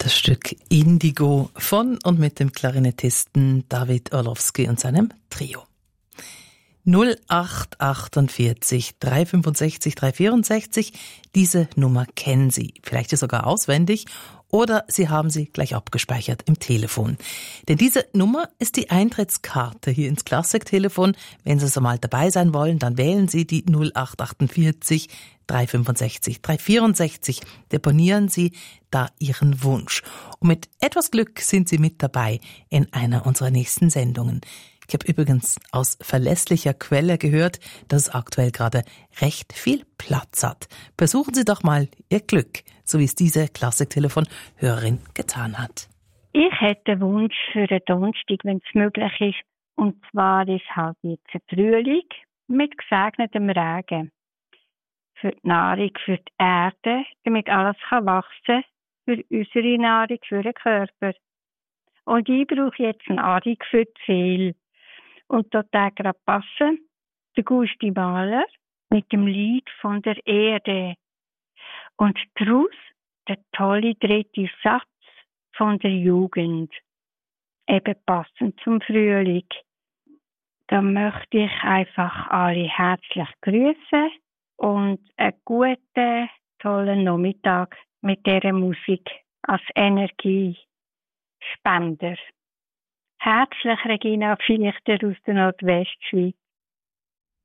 Das Stück Indigo von und mit dem Klarinettisten David Orlowski und seinem Trio. 0848 365 364, diese Nummer kennen Sie, vielleicht sogar auswendig, oder Sie haben sie gleich abgespeichert im Telefon. Denn diese Nummer ist die Eintrittskarte hier ins Klassiktelefon. Wenn Sie so mal dabei sein wollen, dann wählen Sie die 0848 365 364. Deponieren Sie da Ihren Wunsch. Und mit etwas Glück sind Sie mit dabei in einer unserer nächsten Sendungen. Ich habe übrigens aus verlässlicher Quelle gehört, dass es aktuell gerade recht viel Platz hat. Versuchen Sie doch mal Ihr Glück, so wie es diese Klassiktelefon-Hörerin getan hat. Ich hätte einen Wunsch für den Donnerstag, wenn es möglich ist. Und zwar ist halt jetzt ein Frühling mit gesegnetem Regen. Für die Nahrung, für die Erde, damit alles wachsen kann, für unsere Nahrung, für den Körper. Und ich brauche jetzt Nahrung für die Seele. Und dort gerade passen, der Gusti Mahler mit dem Lied von der Erde. Und daraus der tolle dritte Satz von der Jugend. Eben passend zum Frühling. Da möchte ich einfach alle herzlich grüßen und einen guten, tollen Nachmittag mit dieser Musik als Energiespender. Herzlich Regina Fichter aus der Nordwestschweiz.